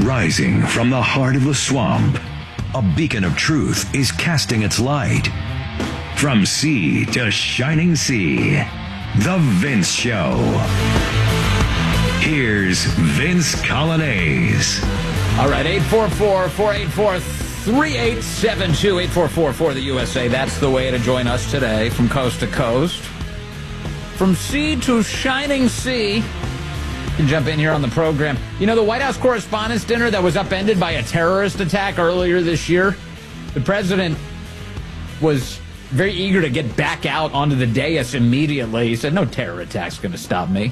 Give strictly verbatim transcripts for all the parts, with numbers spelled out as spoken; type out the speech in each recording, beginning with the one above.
Rising from the heart of the swamp, a beacon of truth is casting its light. From sea to shining sea, The Vince Show. Here's Vince Coglianese. All right, eight four four, four eight four, three eight seven two, eight four four for the U S A. That's the way to join us today from coast to coast. From sea to shining sea. You can jump in here on the program. You know, the White House Correspondents' Dinner that was upended by a terrorist attack earlier this year, the president was very eager to get back out onto the dais immediately. He said, no terror attack's going to stop me.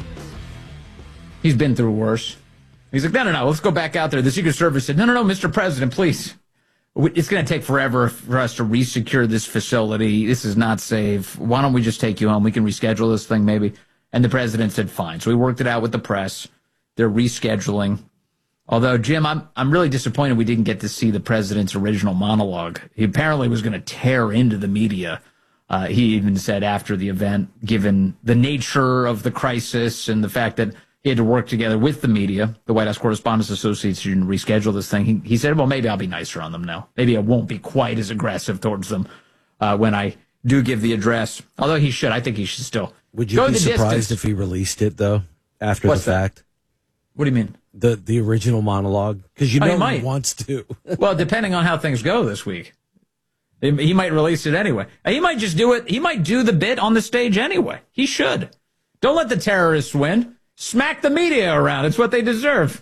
He's been through worse. He's like, no, no, no, let's go back out there. The Secret Service said, no, no, no, Mister President, please. It's going to take forever for us to resecure this facility. This is not safe. Why don't we just take you home? We can reschedule this thing maybe. And the president said, fine. So we worked it out with the press. They're rescheduling. Although, Jim, I'm I'm really disappointed we didn't get to see the president's original monologue. He apparently was going to tear into the media. Uh, he even said after the event, given the nature of the crisis and the fact that he had to work together with the media, the White House Correspondents Association, to reschedule this thing. He, he said, well, maybe I'll be nicer on them now. Maybe I won't be quite as aggressive towards them uh, when I do give the address. Although he should. I think he should still. Would you go be the surprised distance. if he released it, though, after What's the that? fact? What do you mean? The the original monologue? Because you Oh, know he he, might. wants to. Well, depending on how things go this week. He he might release it anyway. He might just do it. He might do the bit on the stage anyway. He should. Don't let the terrorists win. Smack the media around. It's what they deserve.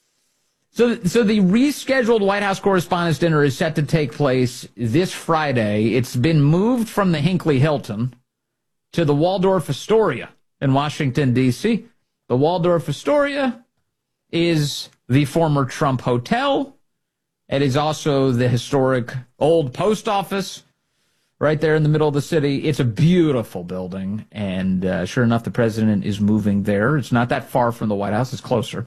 So, so the rescheduled White House Correspondents' Dinner is set to take place this Friday. It's been moved from the Hinckley Hilton to the Waldorf Astoria in Washington, D C. The Waldorf Astoria is the former Trump Hotel. It is also the historic old post office right there in the middle of the city. It's a beautiful building, and uh, sure enough, the president is moving there. It's not that far from the White House. It's closer.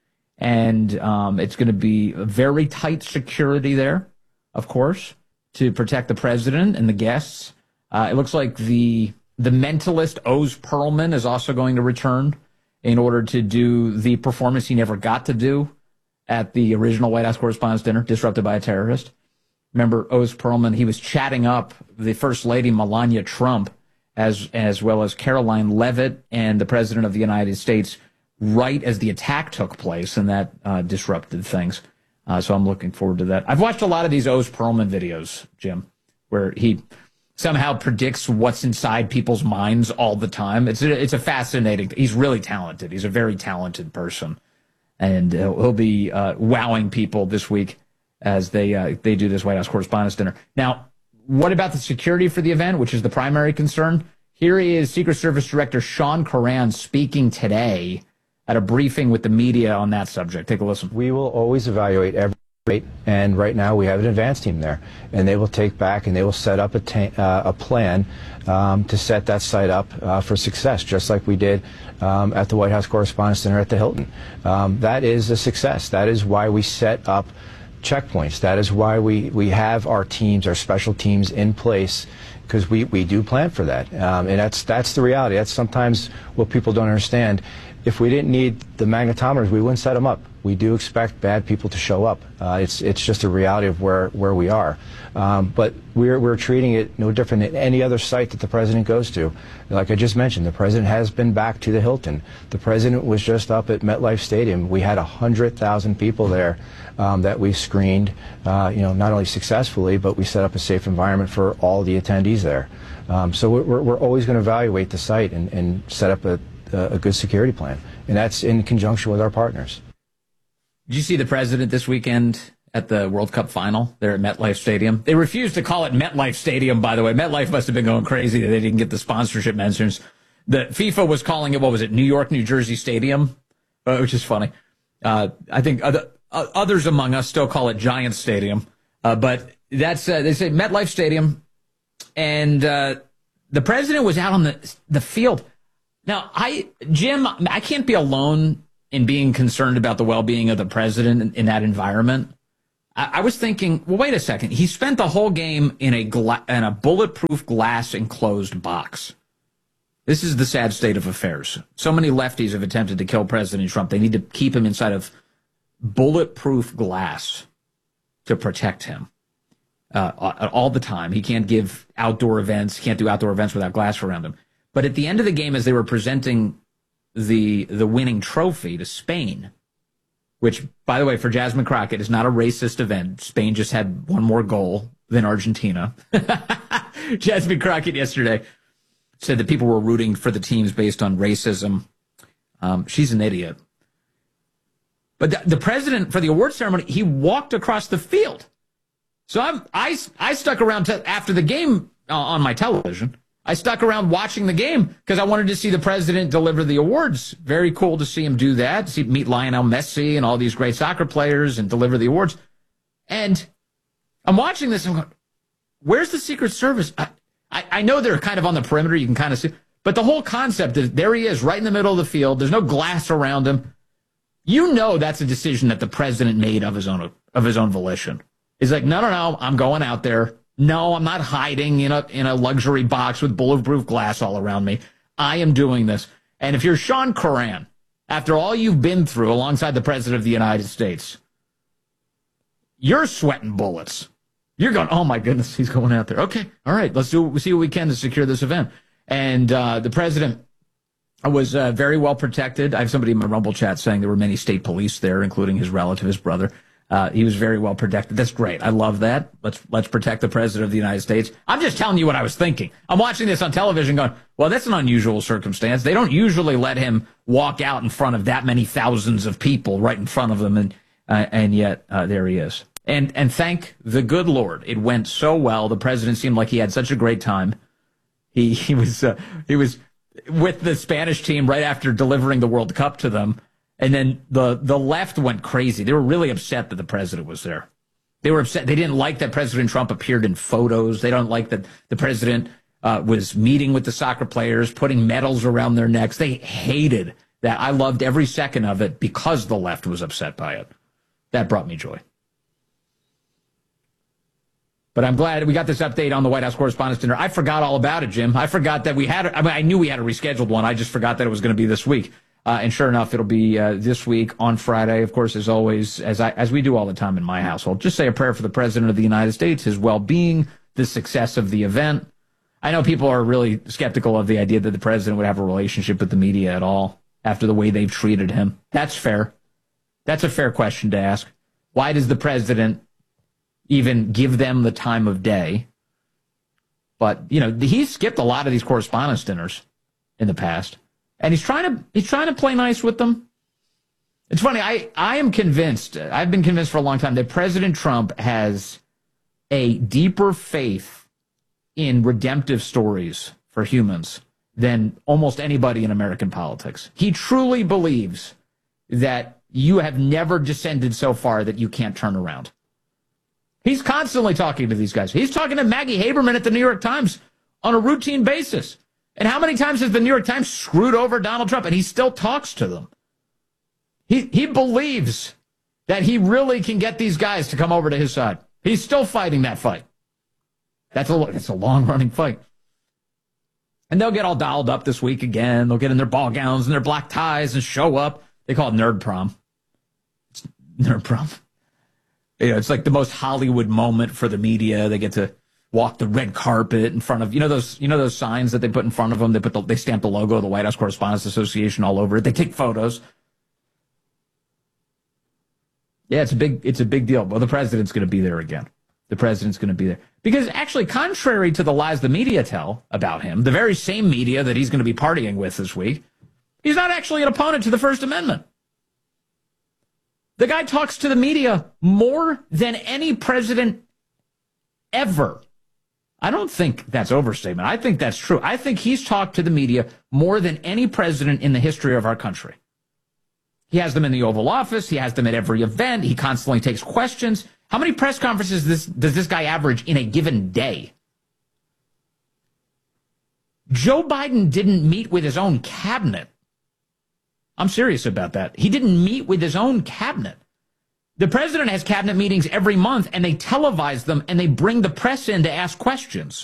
And um, it's going to be very tight security there, of course, to protect the president and the guests. Uh, it looks like the the mentalist Oz Perlman is also going to return in order to do the performance he never got to do at the original White House Correspondents' Dinner, disrupted by a terrorist. Remember Oz Perlman, he was chatting up the First Lady Melania Trump as as well as Caroline Leavitt and the President of the United States right as the attack took place, and that uh, disrupted things. Uh, so I'm looking forward to that. I've watched a lot of these Oz Perlman videos, Jim, where he somehow predicts what's inside people's minds all the time. It's a, it's a fascinating, he's really talented. He's a very talented person. And uh, he'll be uh, wowing people this week as they uh, they do this White House Correspondents' Dinner. Now, what about the security for the event, which is the primary concern? Here is Secret Service Director Sean Curran speaking today at a briefing with the media on that subject. Take a listen. We will always evaluate every rate, and right now we have an advance team there, and they will take back and they will set up a, ta- uh, a plan um, to set that site up uh, for success, just like we did um, at the White House Correspondents' Dinner at the Hilton. Um, that is a success. That is why we set up checkpoints. That is why we, we have our teams, our special teams in place, because we, we do plan for that. Um, and that's, that's the reality. That's sometimes what people don't understand. If we didn't need the magnetometers, we wouldn't set them up. We do expect bad people to show up. Uh, it's it's just a reality of where, where we are. Um, but we're, we're treating it no different than any other site that the president goes to. Like I just mentioned, the president has been back to the Hilton. The president was just up at MetLife Stadium. We had one hundred thousand people there um, that we screened, uh, you know, not only successfully, but we set up a safe environment for all the attendees there. Um, so we're, we're always going to evaluate the site and, and set up a a good security plan, and that's in conjunction with our partners. Did you see the president this weekend at the World Cup final there at MetLife Stadium? They refused to call it MetLife Stadium, by the way. MetLife must have been going crazy that they didn't get the sponsorship mentions. The FIFA was calling it, what was it, New York, New Jersey Stadium, uh, which is funny. Uh, I think other, uh, others among us still call it Giant Stadium, uh, but that's uh, they say MetLife Stadium, and uh, the president was out on the the field. Now, I, Jim, I can't be alone in being concerned about the well-being of the president in, in that environment. I, I was thinking, well, wait a second. He spent the whole game in a gla- in a bulletproof glass enclosed box. This is the sad state of affairs. So many lefties have attempted to kill President Trump. They need to keep him inside of bulletproof glass to protect him uh, all the time. He can't give outdoor events, can't do outdoor events without glass around him. But at the end of the game, as they were presenting the the winning trophy to Spain, which, by the way, for Jasmine Crockett, is not a racist event. Spain just had one more goal than Argentina. Jasmine Crockett yesterday said that people were rooting for the teams based on racism. Um, she's an idiot. But the, the president, for the award ceremony, he walked across the field. So I'm, I, I stuck around to, after the game uh, on my television. I stuck around watching the game because I wanted to see the president deliver the awards. Very cool to see him do that, see meet Lionel Messi and all these great soccer players and deliver the awards. And I'm watching this and I'm going, where's the Secret Service? I, I, I know they're kind of on the perimeter. You can kind of see. But the whole concept is there he is right in the middle of the field. There's no glass around him. You know that's a decision that the president made of his own of his own volition. He's like, no, no, no, I'm going out there. No, I'm not hiding in a in a luxury box with bulletproof glass all around me. I am doing this. And if you're Sean Curran, after all you've been through alongside the president of the United States, you're sweating bullets. You're going, oh, my goodness, he's going out there. Okay, all right, let's do we see what we can to secure this event. And uh, the president was uh, very well protected. I have somebody in my Rumble chat saying there were many state police there, including his relative, his brother. Uh, he was very well protected. That's great. I love that. Let's let's protect the president of the United States. I'm just telling you what I was thinking. I'm watching this on television going, well, that's an unusual circumstance. They don't usually let him walk out in front of that many thousands of people right in front of them. And uh, and yet uh, there he is. And and thank the good Lord, it went so well. The president seemed like he had such a great time. He he was uh, he was with the Spanish team right after delivering the World Cup to them. And then the, the left went crazy. They were really upset that the president was there. They were upset. They didn't like that President Trump appeared in photos. They don't like that the president uh, was meeting with the soccer players, putting medals around their necks. They hated that. I loved every second of it because the left was upset by it. That brought me joy. But I'm glad we got this update on the White House Correspondents' Dinner. I forgot all about it, Jim. I forgot that we had, I mean, I knew we had a rescheduled one. I just forgot that it was going to be this week. Uh, and sure enough, it'll be uh, this week on Friday. Of course, as always, as I as we do all the time in my household, just say a prayer for the president of the United States, his well-being, the success of the event. I know people are really skeptical of the idea that the president would have a relationship with the media at all after the way they've treated him. That's fair. That's a fair question to ask. Why does the president even give them the time of day? But, you know, he's skipped a lot of these correspondence dinners in the past. And he's trying to he's trying to play nice with them. It's funny. I, I am convinced, I've been convinced for a long time that President Trump has a deeper faith in redemptive stories for humans than almost anybody in American politics. He truly believes that you have never descended so far that you can't turn around. He's constantly talking to these guys. He's talking to Maggie Haberman at the New York Times on a routine basis. And how many times has the New York Times screwed over Donald Trump? And he still talks to them. He he believes that he really can get these guys to come over to his side. He's still fighting that fight. That's a, it's a long-running fight. And they'll get all dolled up this week again. They'll get in their ball gowns and their black ties and show up. They call it nerd prom. It's nerd prom. You know, it's like the most Hollywood moment for the media. They get to walk the red carpet in front of, you know, those, you know, those signs that they put in front of them. They put the, they stamp the logo of the White House Correspondents Association all over it. They take photos. Yeah, it's a big, it's a big deal. Well, the president's going to be there again. The president's going to be there because actually, contrary to the lies the media tell about him, the very same media that he's going to be partying with this week, he's not actually an opponent to the First Amendment. The guy talks to the media more than any president ever. I don't think that's overstatement. I think that's true. I think he's talked to the media more than any president in the history of our country. He has them in the Oval Office. He has them at every event. He constantly takes questions. How many press conferences this, does this guy average in a given day? Joe Biden didn't meet with his own cabinet. I'm serious about that. He didn't meet with his own cabinet. The president has cabinet meetings every month, and they televise them, and they bring the press in to ask questions.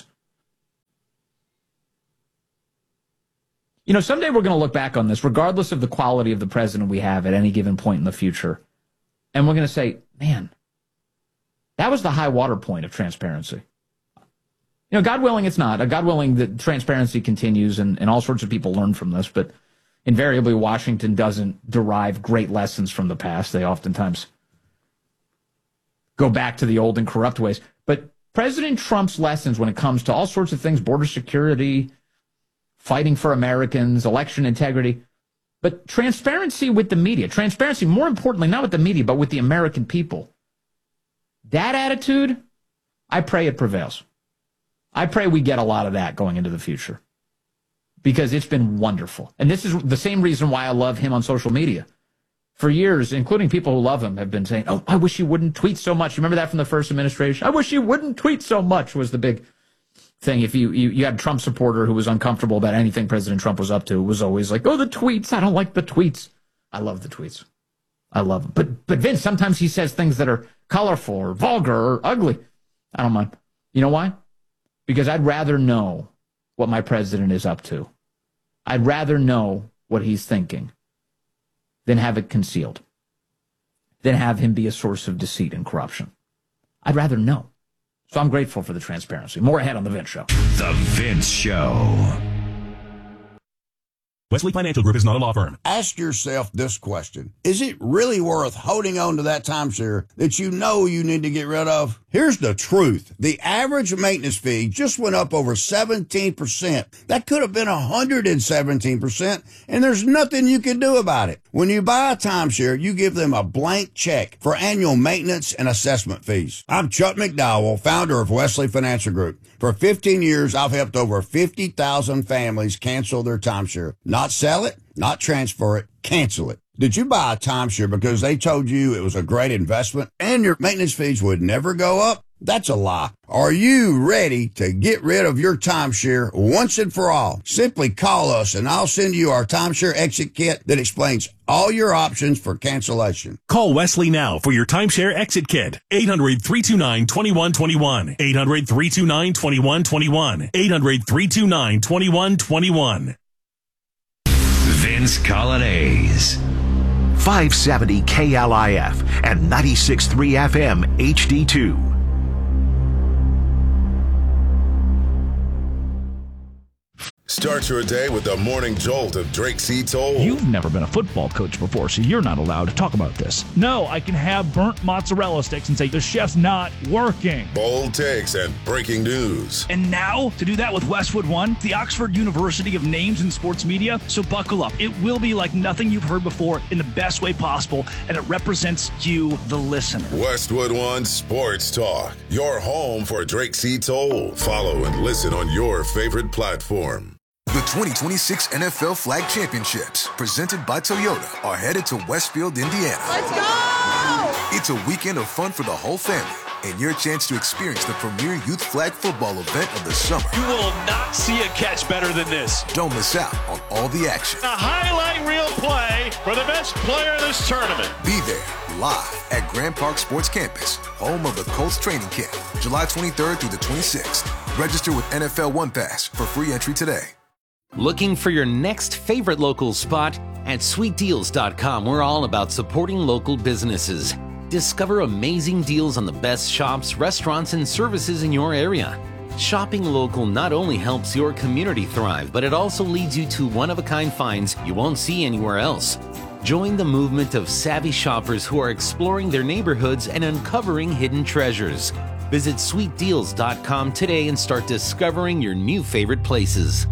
You know, someday we're going to look back on this, regardless of the quality of the president we have at any given point in the future. And we're going to say, man, that was the high water point of transparency. You know, God willing, it's not. God willing, the transparency continues and, and all sorts of people learn from this. But invariably, Washington doesn't derive great lessons from the past. They oftentimes go back to the old and corrupt ways. But President Trump's lessons when it comes to all sorts of things, border security, fighting for Americans, election integrity, but transparency with the media, transparency, more importantly, not with the media, but with the American people. That attitude, I pray it prevails. I pray we get a lot of that going into the future because it's been wonderful. And this is the same reason why I love him on social media. For years, including people who love him, have been saying, oh, I wish he wouldn't tweet so much. Remember that from the first administration? I wish he wouldn't tweet so much was the big thing. If you, you, you had a Trump supporter who was uncomfortable about anything President Trump was up to, it was always like, oh, the tweets. I don't like the tweets. I love the tweets. I love them. But, but Vince, sometimes he says things that are colorful or vulgar or ugly. I don't mind. You know why? Because I'd rather know what my president is up to. I'd rather know what he's thinking than have it concealed, than have him be a source of deceit and corruption. I'd rather know. So I'm grateful for the transparency. More ahead on The Vince Show. The Vince Show. Wesley Financial Group is not a law firm. Ask yourself this question. Is it really worth holding on to that timeshare that you know you need to get rid of? Here's the truth. The average maintenance fee just went up over seventeen percent. That could have been one hundred seventeen percent, and there's nothing you can do about it. When you buy a timeshare, you give them a blank check for annual maintenance and assessment fees. I'm Chuck McDowell, founder of Wesley Financial Group. For fifteen years, I've helped over fifty thousand families cancel their timeshare. Not sell it, not transfer it, cancel it. Did you buy a timeshare because they told you it was a great investment and your maintenance fees would never go up? That's a lie. Are you ready to get rid of your timeshare once and for all? Simply call us and I'll send you our timeshare exit kit that explains all your options for cancellation. Call Wesley now for your timeshare exit kit. eight hundred, three two nine, two one two one. eight hundred, three two nine, two one two one. eight hundred, three two nine, two one two one. Vince Colonnese. five seventy K L I F and ninety-six point three F M H D two. Start your day with the morning jolt of Drake C. Toll. You've never been a football coach before, so you're not allowed to talk about this. No, I can have burnt mozzarella sticks and say the chef's not working. Bold takes and breaking news. And now, to do that with Westwood One, the Oxford University of Names in Sports Media, so buckle up. It will be like nothing you've heard before in the best way possible, and it represents you, the listener. Westwood One Sports Talk, your home for Drake C. Toll. Follow and listen on your favorite platform. The twenty twenty-six N F L Flag Championships, presented by Toyota, are headed to Westfield, Indiana. Let's go! It's a weekend of fun for the whole family and your chance to experience the premier youth flag football event of the summer. You will not see a catch better than this. Don't miss out on all the action. A highlight reel play for the best player of this tournament. Be there live at Grand Park Sports Campus, home of the Colts training camp, July twenty-third through the twenty-sixth. Register with N F L One Pass for free entry today. Looking for your next favorite local spot? At sweet deals dot com, we're all about supporting local businesses. Discover amazing deals on the best shops, restaurants, and services in your area. Shopping local not only helps your community thrive, but it also leads you to one-of-a-kind finds you won't see anywhere else. Join the movement of savvy shoppers who are exploring their neighborhoods and uncovering hidden treasures. Visit sweet deals dot com today and start discovering your new favorite places.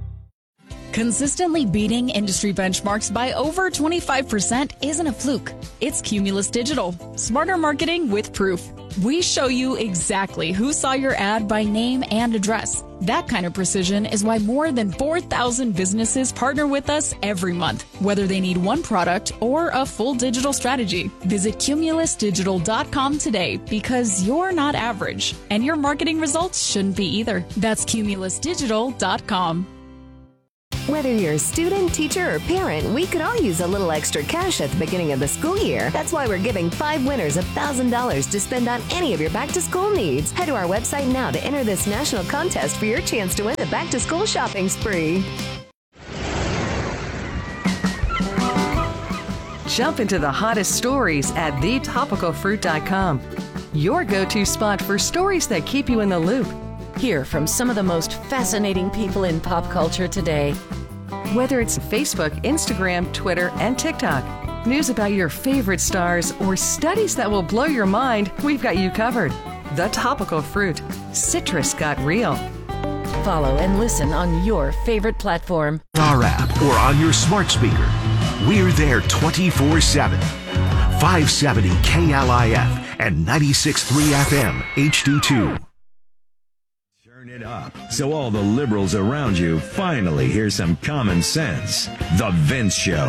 Consistently beating industry benchmarks by over twenty-five percent isn't a fluke. It's Cumulus Digital. Smarter marketing with proof. We show you exactly who saw your ad by name and address. That kind of precision is why more than four thousand businesses partner with us every month, whether they need one product or a full digital strategy. Visit Cumulus Digital dot com today because you're not average, and your marketing results shouldn't be either. That's Cumulus Digital dot com. Whether you're a student, teacher, or parent, we could all use a little extra cash at the beginning of the school year. That's why we're giving five winners one thousand dollars to spend on any of your back-to-school needs. Head to our website now to enter this national contest for your chance to win a back-to-school shopping spree. Jump into the hottest stories at the topical fruit dot com. Your go-to spot for stories that keep you in the loop. Hear from some of the most fascinating people in pop culture today. Whether it's Facebook, Instagram, Twitter, and TikTok, news about your favorite stars, or studies that will blow your mind, we've got you covered. The Topical Fruit. Citrus got real. Follow and listen on your favorite platform. Our app or on your smart speaker. We're there twenty-four seven. five seventy K L I F and ninety-six point three F M H D two. Turn it up so all the liberals around you finally hear some common sense. The Vince Show.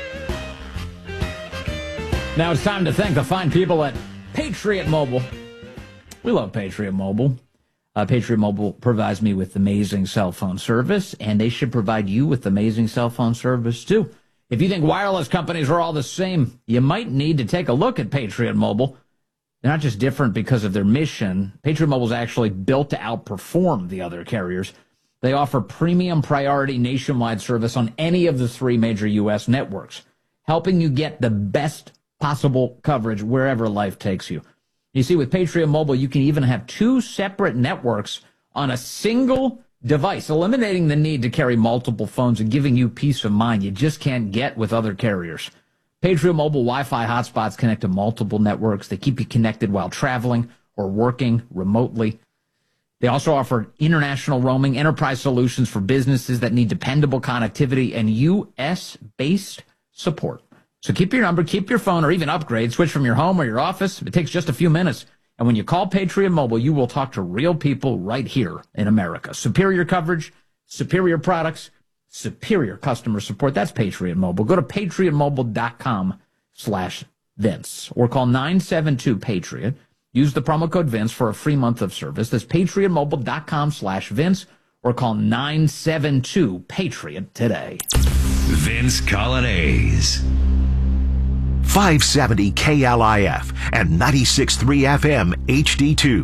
Now it's time to thank the fine people at Patriot Mobile. We love Patriot Mobile. Uh, Patriot Mobile provides me with amazing cell phone service, and they should provide you with amazing cell phone service, too. If you think wireless companies are all the same, you might need to take a look at Patriot Mobile. They're not just different because of their mission. Patriot Mobile is actually built to outperform the other carriers. They offer premium priority nationwide service on any of the three major U S networks, helping you get the best possible coverage wherever life takes you. You see, with Patriot Mobile, you can even have two separate networks on a single device, eliminating the need to carry multiple phones and giving you peace of mind you just can't get with other carriers. Patriot Mobile Wi-Fi hotspots connect to multiple networks. They keep you connected while traveling or working remotely. They also offer international roaming, enterprise solutions for businesses that need dependable connectivity, and U S-based support. So keep your number, keep your phone, or even upgrade. Switch from your home or your office. It takes just a few minutes. And when you call Patriot Mobile, you will talk to real people right here in America. Superior coverage, superior products, superior customer support. That's Patriot Mobile. Go to patriot mobile dot com slash Vince or call nine seven two Patriot. Use the promo code Vince for a free month of service. That's patriot mobile dot com slash Vince or call nine seven two Patriot today. Vince Colonnese. five seventy K L I F and ninety-six point three F M H D two.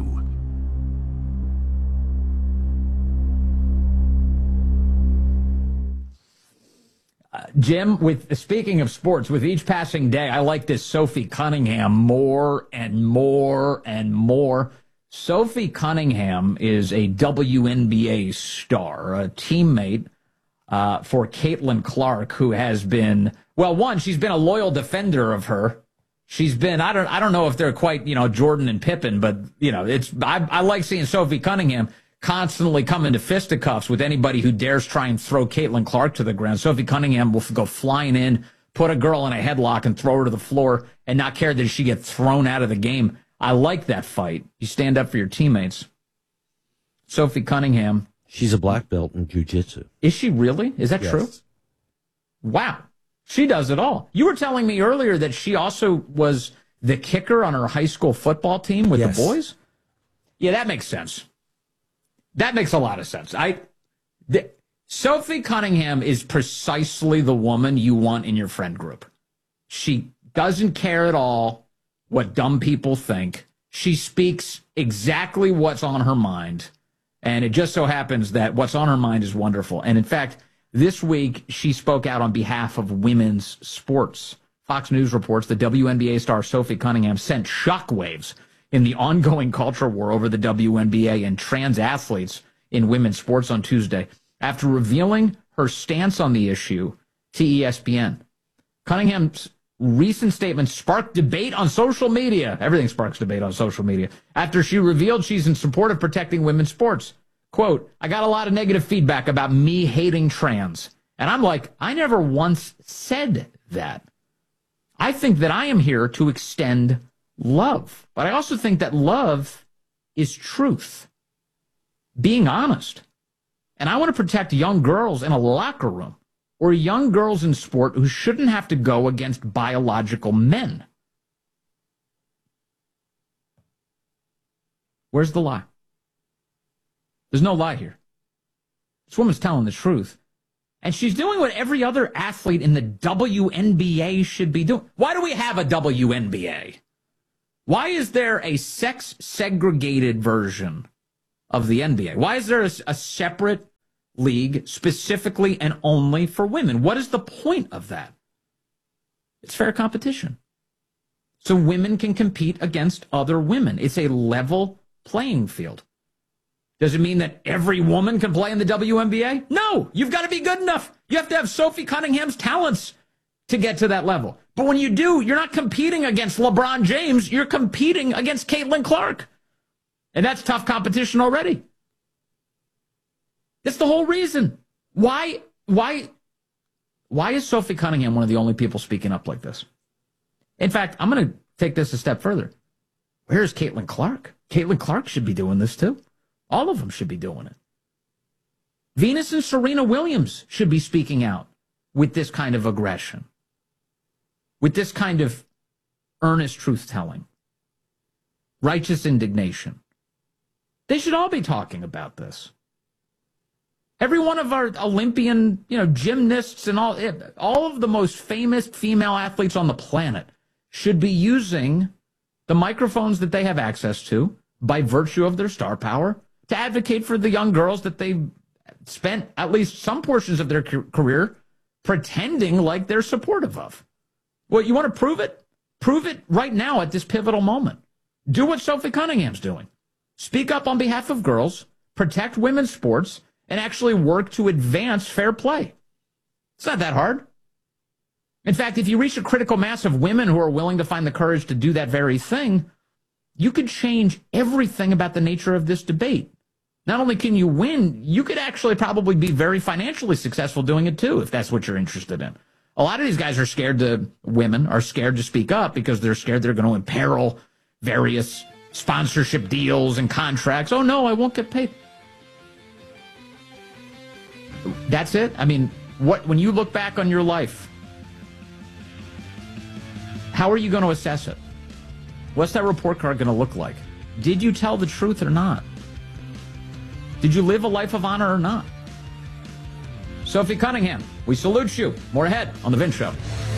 Uh, Jim, with speaking of sports, with each passing day, I like this Sophie Cunningham more and more and more. Sophie Cunningham is a W N B A star, a teammate uh, for Caitlin Clark, who has been, well, one, she's been a loyal defender of her. She's been, I don't, I don't know if they're quite, you know, Jordan and Pippen, but, you know, it's, I, I like seeing Sophie Cunningham constantly come into fisticuffs with anybody who dares try and throw Caitlin Clark to the ground. Sophie Cunningham will go flying in, put a girl in a headlock and throw her to the floor and not care that she gets thrown out of the game. I like that fight. You stand up for your teammates. Sophie Cunningham. She's a black belt in jiu-jitsu. Is she really? Is that yes. true? Wow. She does it all. You were telling me earlier that she also was the kicker on her high school football team with yes. the boys? Yeah, that makes sense. That makes a lot of sense. I, the, Sophie Cunningham is precisely the woman you want in your friend group. She doesn't care at all what dumb people think. She speaks exactly what's on her mind. And it just so happens that what's on her mind is wonderful. And in fact, this week, she spoke out on behalf of women's sports. Fox News reports that W N B A star Sophie Cunningham sent shockwaves in the ongoing culture war over the W N B A and trans athletes in women's sports on Tuesday after revealing her stance on the issue to E S P N. Cunningham's recent statement sparked debate on social media. Everything sparks debate on social media. After she revealed she's in support of protecting women's sports. Quote, I got a lot of negative feedback about me hating trans. And I'm like, I never once said that. I think that I am here to extend love. But I also think that love is truth. Being honest. And I want to protect young girls in a locker room or young girls in sport who shouldn't have to go against biological men. Where's the lie? There's no lie here. This woman's telling the truth. And she's doing what every other athlete in the W N B A should be doing. Why do we have a W N B A? Why is there a sex-segregated version of the N B A? Why is there a, a separate league specifically and only for women? What is the point of that? It's fair competition. So women can compete against other women. It's a level playing field. Does it mean that every woman can play in the W N B A? No, you've got to be good enough. You have to have Sophie Cunningham's talents to get to that level. But when you do, you're not competing against LeBron James. You're competing against Caitlin Clark. And that's tough competition already. That's the whole reason. Why, why, why is Sophie Cunningham one of the only people speaking up like this? In fact, I'm going to take this a step further. Where's Caitlin Clark? Caitlin Clark should be doing this too. All of them should be doing it. Venus and Serena Williams should be speaking out with this kind of aggression, with this kind of earnest truth-telling, righteous indignation. They should all be talking about this. Every one of our Olympian, you know, gymnasts and all, all of the most famous female athletes on the planet should be using the microphones that they have access to by virtue of their star power to advocate for the young girls that they spent at least some portions of their career pretending like they're supportive of. Well, you want to prove it? Prove it right now at this pivotal moment. Do what Sophie Cunningham's doing. Speak up on behalf of girls, protect women's sports, and actually work to advance fair play. It's not that hard. In fact, if you reach a critical mass of women who are willing to find the courage to do that very thing, you could change everything about the nature of this debate. Not only can you win, you could actually probably be very financially successful doing it too, if that's what you're interested in. A lot of these guys are scared to, women are scared to speak up because they're scared they're going to imperil various sponsorship deals and contracts. Oh no, I won't get paid. That's it? I mean, what, when you look back on your life, how are you going to assess it? What's that report card going to look like? Did you tell the truth or not? Did you live a life of honor or not? Sophie Cunningham, we salute you. More ahead on The Vince Show.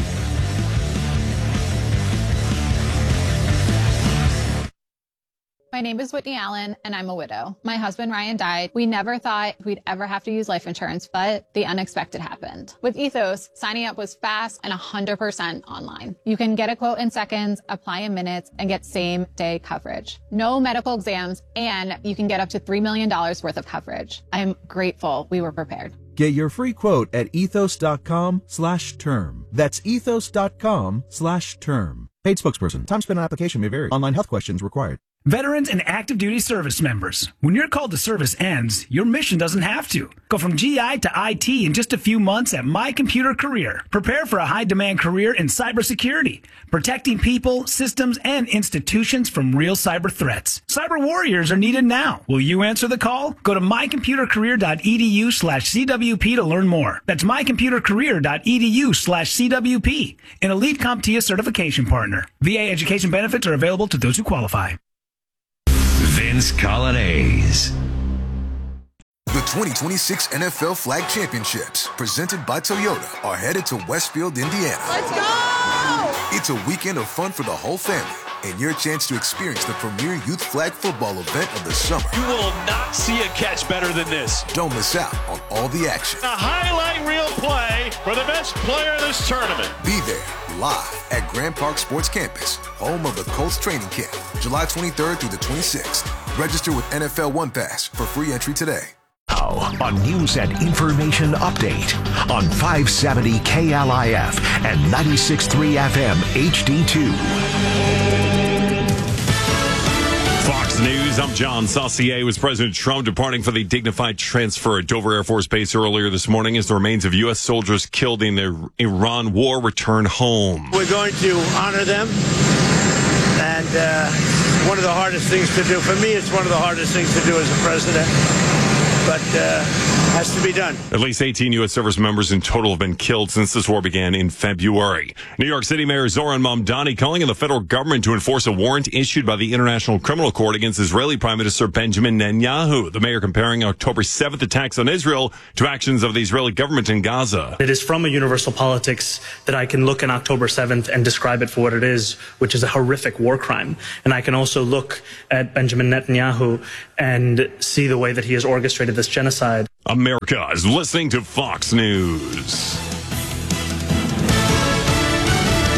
My name is Whitney Allen, and I'm a widow. My husband, Ryan, died. We never thought we'd ever have to use life insurance, but the unexpected happened. With Ethos, signing up was fast and one hundred percent online. You can get a quote in seconds, apply in minutes, and get same-day coverage. No medical exams, and you can get up to three million dollars worth of coverage. I'm grateful we were prepared. Get your free quote at ethos.com slash term. That's ethos.com slash term. Paid spokesperson. Time spent on application may vary. Online health questions required. Veterans and active duty service members, when your call to service ends, your mission doesn't have to. Go from G I to I T in just a few months at My Computer Career. Prepare for a high-demand career in cybersecurity, protecting people, systems, and institutions from real cyber threats. Cyber warriors are needed now. Will you answer the call? Go to mycomputercareer.edu slash CWP to learn more. That's mycomputercareer.edu slash CWP, an elite CompTIA certification partner. V A education benefits are available to those who qualify. Vince Colonnese. The twenty twenty-six N F L Flag Championships, presented by Toyota, are headed to Westfield, Indiana. Let's go! It's a weekend of fun for the whole family and your chance to experience the premier youth flag football event of the summer. You will not see a catch better than this. Don't miss out on all the action. A highlight reel play for the best player in this tournament. Be there live at Grand Park Sports Campus, home of the Colts training camp, July twenty-third through the twenty-sixth. Register with N F L One Pass for free entry today. Now, a news and information update on five seventy K L I F and ninety-six point three F M H D two. Fox News, I'm John Saucier. With President Trump departing for the dignified transfer at Dover Air Force Base earlier this morning as the remains of U S soldiers killed in the Iran war return home. We're going to honor them, and uh, one of the hardest things to do. For me, it's one of the hardest things to do as a president, but uh, has to be done. At least eighteen U S service members in total have been killed since this war began in February. New York City Mayor Zoran Mamdani calling on the federal government to enforce a warrant issued by the International Criminal Court against Israeli Prime Minister Benjamin Netanyahu. The mayor comparing October seventh attacks on Israel to actions of the Israeli government in Gaza. It is from a universal politics that I can look on October seventh and describe it for what it is, which is a horrific war crime. And I can also look at Benjamin Netanyahu and see the way that he has orchestrated this genocide. America is listening to Fox News.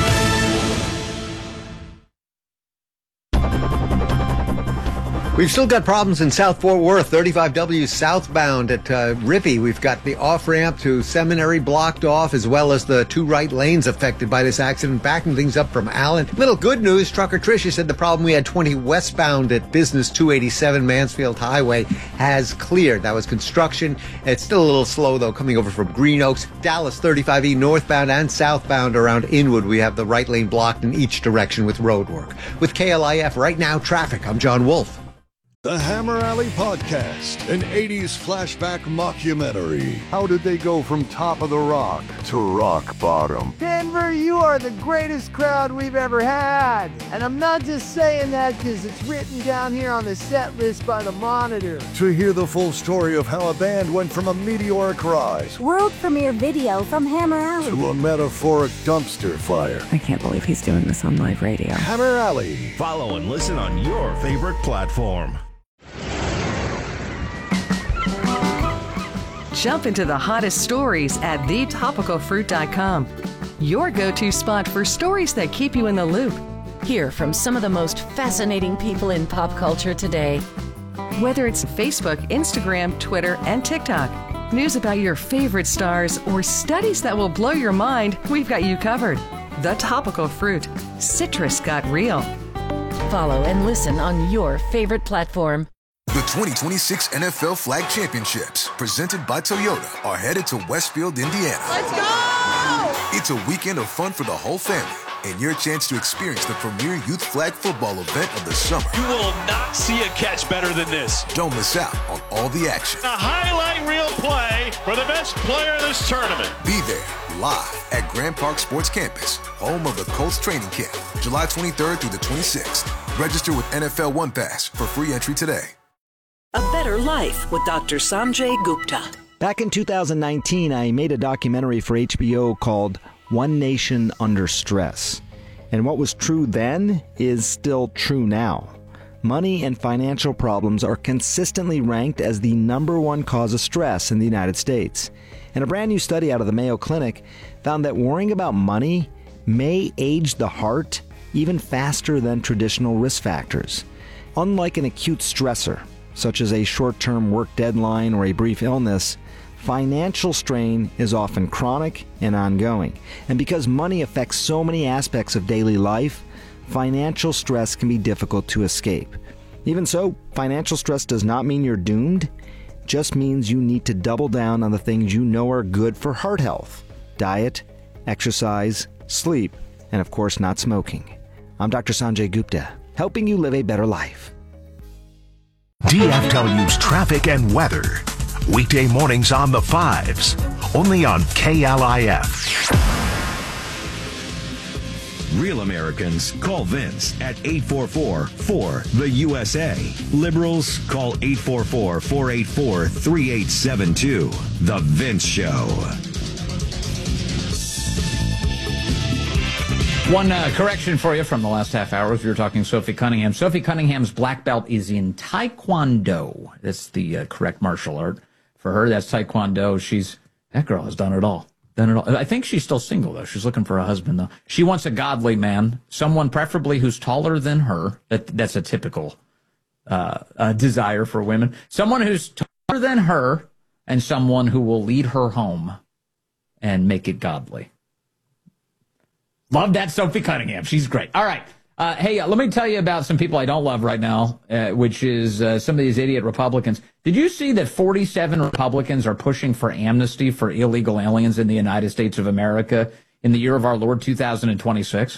We've still got problems in South Fort Worth, thirty-five W southbound at uh, Rippey. We've got the off-ramp to Seminary blocked off, as well as the two right lanes affected by this accident, backing things up from Allen. Little good news, Trucker Tricia said the problem we had twenty westbound at Business two eighty-seven Mansfield Highway has cleared. That was construction. It's still a little slow, though, coming over from Green Oaks. Dallas thirty-five E northbound and southbound around Inwood. We have the right lane blocked in each direction with road work. With K L I F Right Now Traffic, I'm John Wolf. The Hammer Alley Podcast, an eighties flashback mockumentary. How did they go from top of the rock to rock bottom? Denver, you are the greatest crowd we've ever had. And I'm not just saying that because it's written down here on the set list by the Monitor. To hear the full story of how a band went from a meteoric rise, world premiere video from Hammer Alley, to a metaphoric dumpster fire. I can't believe he's doing this on live radio. Hammer Alley. Follow and listen on your favorite platform. Jump into the hottest stories at the topical fruit dot com. Your go-to spot for stories that keep you in the loop. Hear from some of the most fascinating people in pop culture today. Whether it's Facebook, Instagram, Twitter, and TikTok, news about your favorite stars, or studies that will blow your mind, we've got you covered. The Topical Fruit. Citrus got real. Follow and listen on your favorite platform. The twenty twenty-six N F L Flag Championships, presented by Toyota, are headed to Westfield, Indiana. Let's go! It's a weekend of fun for the whole family and your chance to experience the premier youth flag football event of the summer. You will not see a catch better than this. Don't miss out on all the action. A highlight reel play for the best player in this tournament. Be there live at Grand Park Sports Campus, home of the Colts training camp, July twenty-third through the twenty-sixth. Register with N F L One Pass for free entry today. A Better Life with Doctor Sanjay Gupta. Back in two thousand nineteen, I made a documentary for H B O called One Nation Under Stress. And what was true then is still true now. Money and financial problems are consistently ranked as the number one cause of stress in the United States. And a brand new study out of the Mayo Clinic found that worrying about money may age the heart even faster than traditional risk factors. Unlike an acute stressor, such as a short-term work deadline or a brief illness, financial strain is often chronic and ongoing. And because money affects so many aspects of daily life, financial stress can be difficult to escape. Even so, financial stress does not mean you're doomed. It just means you need to double down on the things you know are good for heart health: diet, exercise, sleep, and of course not smoking. I'm Doctor Sanjay Gupta, helping you live a better life. D F W's traffic and weather. Weekday mornings on the fives. Only on K L I F. Real Americans call Vince at eight four four, four, the U S A. Liberals call eight four four, four eight four, three eight seven two. The Vince Show. One uh, correction for you from the last half hour as we were talking Sophie Cunningham. Sophie Cunningham's black belt is in Taekwondo. That's the uh, correct martial art for her. That's Taekwondo. She's that girl has done it all. Done it all. I think she's still single though. She's looking for a husband though. She wants a godly man, someone preferably who's taller than her. That that's a typical uh, uh, desire for women. Someone who's taller than her and someone who will lead her home and make it godly. Love that Sophie Cunningham. She's great. All right. Uh, hey, uh, let me tell you about some people I don't love right now, uh, which is uh, some of these idiot Republicans. Did you see that forty-seven Republicans are pushing for amnesty for illegal aliens in the United States of America in the year of our Lord two thousand twenty-six?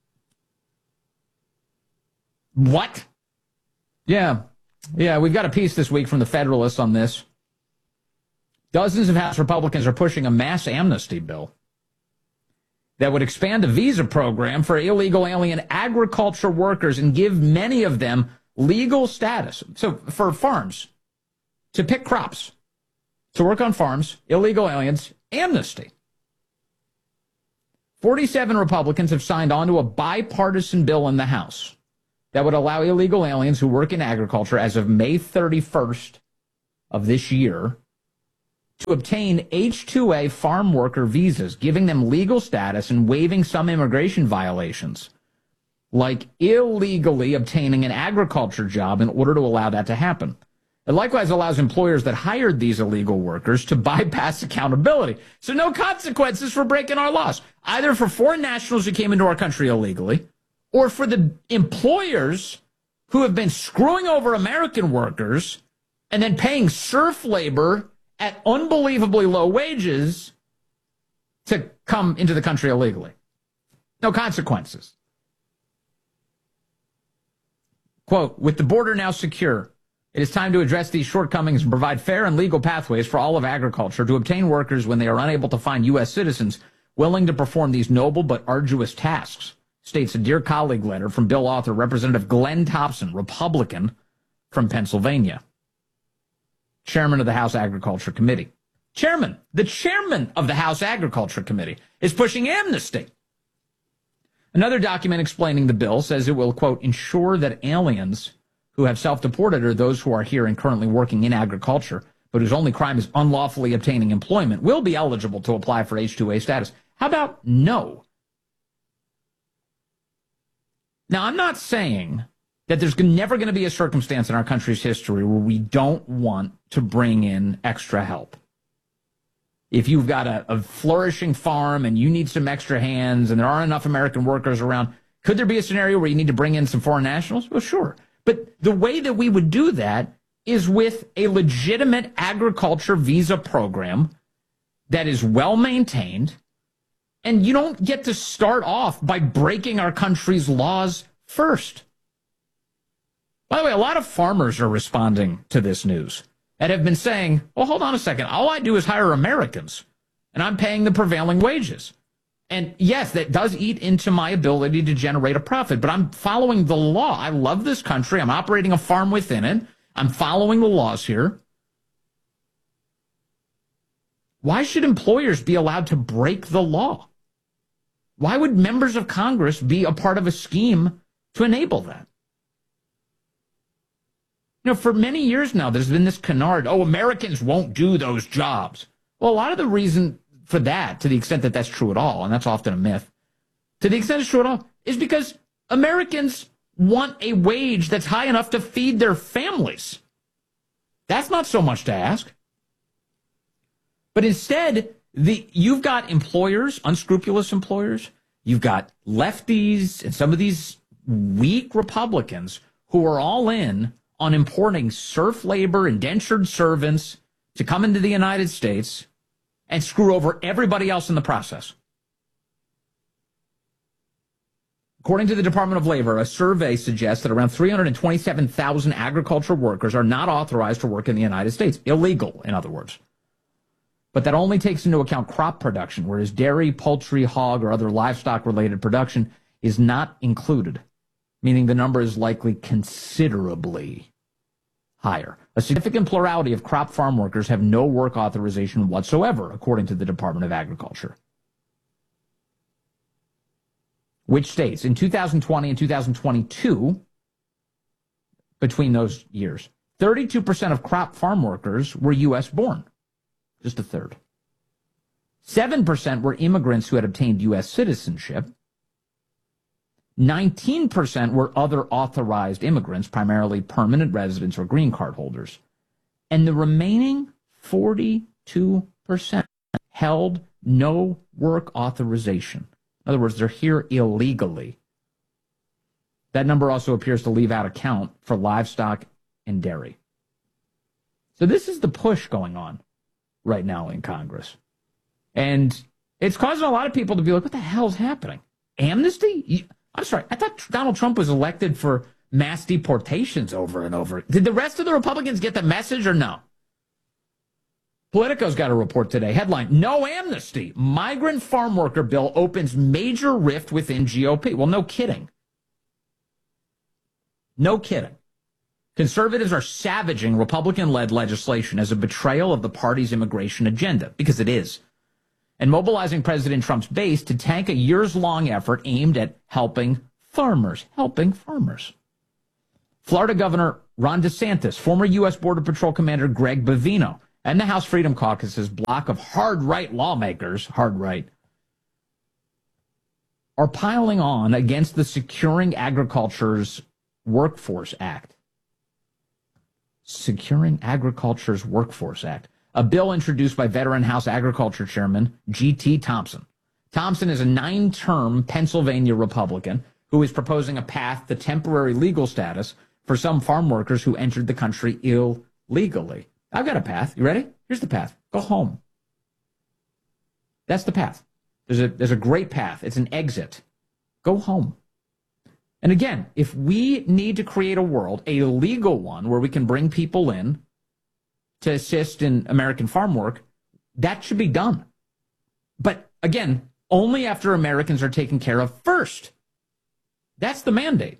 What? Yeah. Yeah, we've got a piece this week from the Federalist on this. Dozens of House Republicans are pushing a mass amnesty bill that would expand the visa program for illegal alien agriculture workers and give many of them legal status. So for farms, to pick crops, to work on farms, illegal aliens, amnesty. forty-seven Republicans have signed on to a bipartisan bill in the House that would allow illegal aliens who work in agriculture as of May thirty-first of this year to obtain H two A farm worker visas, giving them legal status and waiving some immigration violations. like illegally obtaining an agriculture job in order to allow that to happen. It likewise allows employers that hired these illegal workers to bypass accountability. So no consequences for breaking our laws, either for foreign nationals who came into our country illegally or for the employers who have been screwing over American workers and then paying serf labor at unbelievably low wages to come into the country illegally. No consequences. Quote, with the border now secure, it is time to address these shortcomings and provide fair and legal pathways for all of agriculture to obtain workers when they are unable to find U S citizens willing to perform these noble but arduous tasks, states a Dear Colleague letter from bill author Representative Glenn Thompson, Republican from Pennsylvania, chairman of the House Agriculture Committee. Chairman, the chairman of the House Agriculture Committee is pushing amnesty. Another document explaining the bill says it will, quote, ensure that aliens who have self-deported or those who are here and currently working in agriculture, but whose only crime is unlawfully obtaining employment, will be eligible to apply for H two A status. How about no? Now, I'm not saying that there's never going to be a circumstance in our country's history where we don't want to bring in extra help. If you've got a, a flourishing farm and you need some extra hands and there aren't enough American workers around, could there be a scenario where you need to bring in some foreign nationals? Well, sure. But the way that we would do that is with a legitimate agriculture visa program that is well maintained, and you don't get to start off by breaking our country's laws first. By the way, a lot of farmers are responding to this news and have been saying, well, hold on a second. All I do is hire Americans, and I'm paying the prevailing wages. And yes, that does eat into my ability to generate a profit, but I'm following the law. I love this country. I'm operating a farm within it. I'm following the laws here. Why should employers be allowed to break the law? Why would members of Congress be a part of a scheme to enable that? You know, for many years now, there's been this canard, oh, Americans won't do those jobs. Well, a lot of the reason for that, to the extent that that's true at all, and that's often a myth, to the extent it's true at all, is because Americans want a wage that's high enough to feed their families. That's not so much to ask. But instead, the you've got employers, unscrupulous employers, you've got lefties and some of these weak Republicans who are all in on importing serf labor, indentured servants to come into the United States and screw over everybody else in the process. According to the Department of Labor, a survey suggests that around three hundred twenty-seven thousand agriculture workers are not authorized to work in the United States. Illegal, in other words. But that only takes into account crop production, whereas dairy, poultry, hog, or other livestock-related production is not included, meaning the number is likely considerably higher. A significant plurality of crop farm workers have no work authorization whatsoever, according to the Department of Agriculture. Which states, in two thousand twenty and two thousand twenty-two, between those years, thirty-two percent of crop farm workers were U S born. Just a third. seven percent were immigrants who had obtained U S citizenship. nineteen percent were other authorized immigrants, primarily permanent residents or green card holders. And the remaining forty-two percent held no work authorization. In other words, they're here illegally. That number also appears to leave out account for livestock and dairy. So this is the push going on right now in Congress. And it's causing a lot of people to be like, what the hell's happening? Amnesty? I'm sorry, I thought Donald Trump was elected for mass deportations over and over. Did the rest of the Republicans get the message or no? Politico's got a report today. Headline, no amnesty. Migrant farm worker bill opens major rift within G O P. Well, no kidding. No kidding. Conservatives are savaging Republican-led legislation as a betrayal of the party's immigration agenda, because it is, and mobilizing President Trump's base to tank a years-long effort aimed at helping farmers, helping farmers. Florida Governor Ron DeSantis, former U S Border Patrol Commander Greg Bovino, and the House Freedom Caucus's block of hard-right lawmakers, hard-right, are piling on against the Securing Agriculture's Workforce Act. Securing Agriculture's Workforce Act, a bill introduced by veteran House Agriculture Chairman G T Thompson. Thompson is a nine-term Pennsylvania Republican who is proposing a path to temporary legal status for some farm workers who entered the country illegally. I've got a path. You ready? Here's the path. Go home. That's the path. There's a, there's a great path. It's an exit. Go home. And again, if we need to create a world, a legal one, where we can bring people in to assist in American farm work, that should be done. But again, only after Americans are taken care of first. That's the mandate.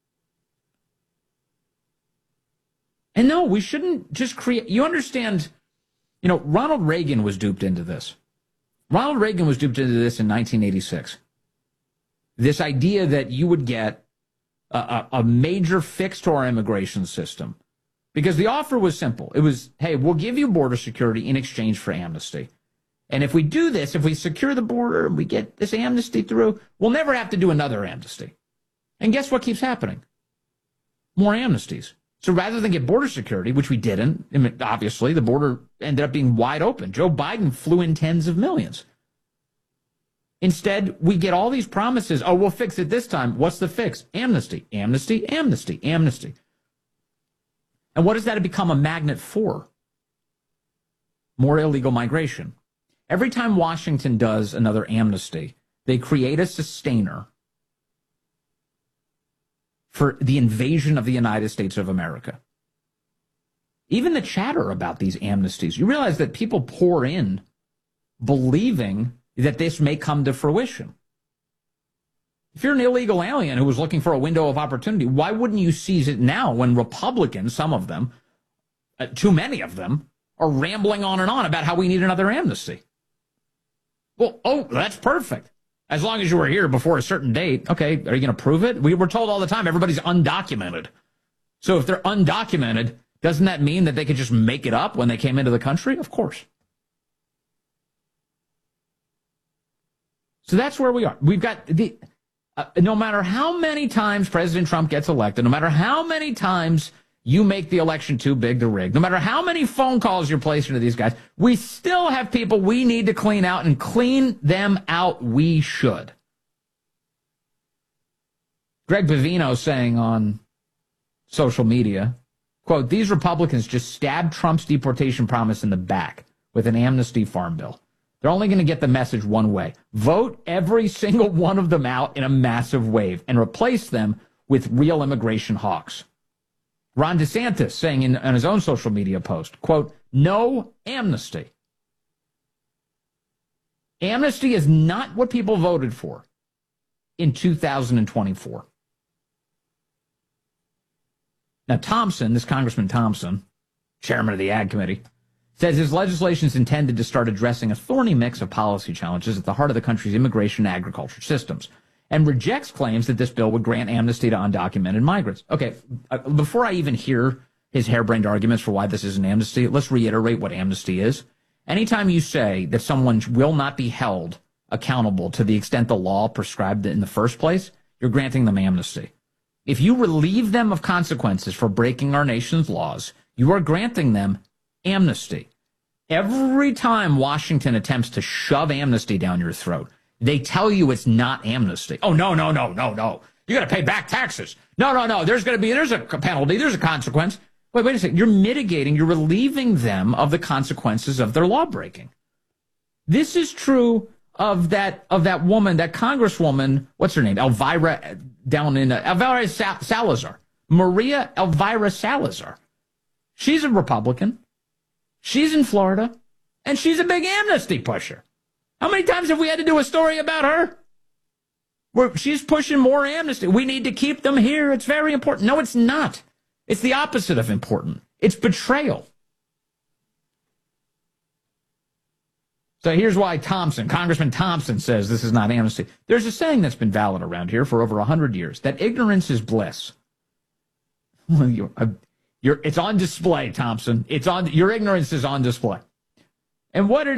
And no, we shouldn't just create, you understand, you know, Ronald Reagan was duped into this. Ronald Reagan was duped into this in nineteen eighty-six. This idea that you would get a, a, a major fix to our immigration system. Because the offer was simple. It was, hey, we'll give you border security in exchange for amnesty. And if we do this, if we secure the border and we get this amnesty through, we'll never have to do another amnesty. And guess what keeps happening? More amnesties. So rather than get border security, which we didn't, I mean, obviously, the border ended up being wide open. Joe Biden flew in tens of millions. Instead, we get all these promises. Oh, we'll fix it this time. What's the fix? Amnesty, amnesty, amnesty, amnesty. And what does that become a magnet for? More illegal migration. Every time Washington does another amnesty, they create a sustainer for the invasion of the United States of America. Even the chatter about these amnesties, you realize that people pour in believing that this may come to fruition. If you're an illegal alien who was looking for a window of opportunity, why wouldn't you seize it now when Republicans, some of them, uh, too many of them, are rambling on and on about how we need another amnesty? Well, oh, that's perfect. As long as you were here before a certain date. Okay, are you going to prove it? We were told all the time everybody's undocumented. So if they're undocumented, doesn't that mean that they could just make it up when they came into the country? Of course. So that's where we are. We've got the, uh, no matter how many times President Trump gets elected, no matter how many times you make the election too big to rig, no matter how many phone calls you're placing to these guys, we still have people we need to clean out, and clean them out we should. Greg Bavino saying on social media, quote, these Republicans just stabbed Trump's deportation promise in the back with an amnesty farm bill. They're only going to get the message one way. Vote every single one of them out in a massive wave and replace them with real immigration hawks. Ron DeSantis saying in, on his own social media post, quote, no amnesty. Amnesty is not what people voted for in two thousand twenty-four. Now, Thompson, this Congressman Thompson, chairman of the Ag Committee, says his legislation is intended to start addressing a thorny mix of policy challenges at the heart of the country's immigration and agriculture systems, and rejects claims that this bill would grant amnesty to undocumented migrants. Okay, uh, before I even hear his harebrained arguments for why this is an amnesty, let's reiterate what amnesty is. Anytime you say that someone will not be held accountable to the extent the law prescribed it in the first place, you're granting them amnesty. If you relieve them of consequences for breaking our nation's laws, you are granting them amnesty. Every time Washington attempts to shove amnesty down your throat, they tell you it's not amnesty. Oh, no, no, no, no, no. You got to pay back taxes. No, no, no. There's going to be, there's a penalty. There's a consequence. Wait, wait a second. You're mitigating, you're relieving them of the consequences of their law breaking. This is true of that, of that woman, that congresswoman, what's her name? Elvira down in, uh, Elvira Sal- Salazar. Maria Elvira Salazar. She's a Republican. She's in Florida. And she's a big amnesty pusher. How many times have we had to do a story about her? Where she's pushing more amnesty. We need to keep them here. It's very important. No, it's not. It's the opposite of important. It's betrayal. So here's why Thompson, Congressman Thompson, says this is not amnesty. There's a saying that's been valid around here for over one hundred years, that ignorance is bliss. Well, you're, uh, you're, it's on display, Thompson. It's on, your ignorance is on display. And what it